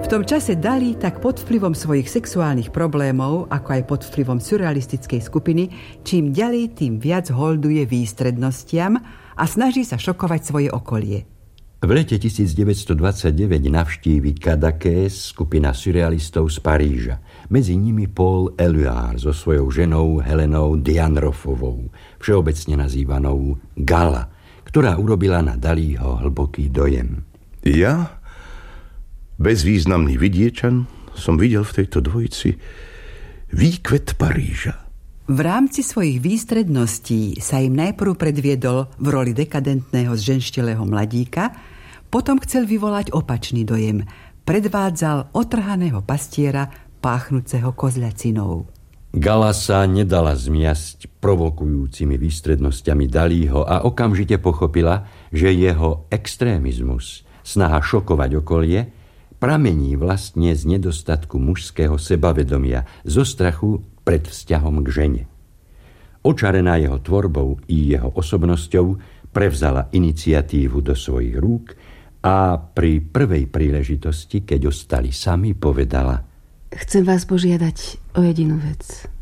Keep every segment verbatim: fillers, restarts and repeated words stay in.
V tom čase Dali tak pod vplyvom svojich sexuálnych problémov, ako aj pod vplyvom surrealistickej skupiny, čím ďalej, tým viac holduje výstrednostiam a snaží sa šokovať svoje okolie. V lete devätnásťstodvadsaťdeväť navštívi Cadaqués skupina surrealistov z Paríža. Medzi nimi Paul Éluard so svojou ženou Helenou Diane Roffovou, všeobecne nazývanou Gala, ktorá urobila na Dalího hlboký dojem. Ja, bezvýznamný vidiečan, som videl v tejto dvojici výkvet Paríža. V rámci svojich výstredností sa im najprv predviedol v roli dekadentného zženštelého mladíka, potom chcel vyvolať opačný dojem. Predvádzal otrhaného pastiera páchnúceho kozľacinou. Gala sa nedala zmiasť provokujúcimi výstrednosťami Dalího a okamžite pochopila, že jeho extrémizmus, snaha šokovať okolie, pramení vlastne z nedostatku mužského sebavedomia, zo strachu pred vzťahom k žene. Očarená jeho tvorbou i jeho osobnosťou prevzala iniciatívu do svojich rúk a pri prvej príležitosti, keď ostali sami, povedala: Chcem vás požiadať o jedinú vec.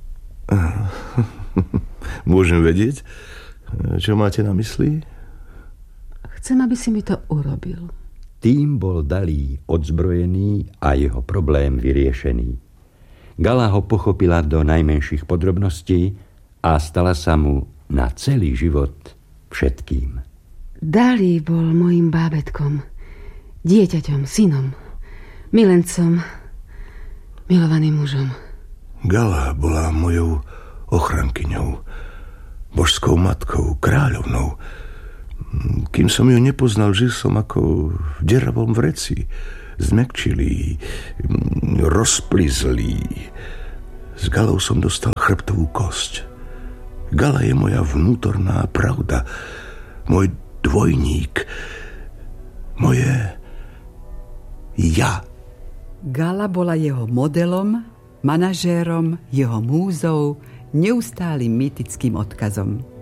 Môžem vedieť, čo máte na mysli? Chcem, aby si mi to urobil. Tým bol Dalí odzbrojený a jeho problém vyriešený. Gala ho pochopila do najmenších podrobností a stala sa mu na celý život všetkým. Dalí bol mojím bábätkom, dieťaťom, synom, milencom, milovaným mužom. Gala bola mojou ochrankyňou, božskou matkou, kráľovnou. Kým som ju nepoznal, žil som ako v deravom vreci, zmäkčilý, rozplizlý. S Galou som dostal chrbtovú kosť. Gala je moja vnútorná pravda, môj dvojník, moje ja. Gala bola jeho modelom, manažérom, jeho múzou, neustálym mýtickým odkazom.